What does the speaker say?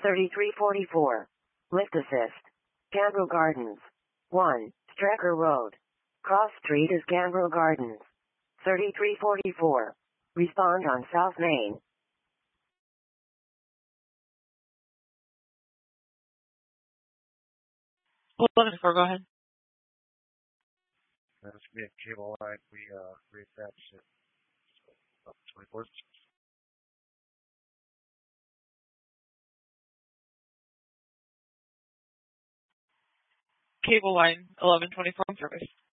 3344. Lift assist. Gambro Gardens. 1. Strecker Road. Cross Street is Gambro Gardens. 3344. Respond on South Main. 11-4, go ahead. That's me at Cable Line. We reattached it up 24. Cable Line 1124 service.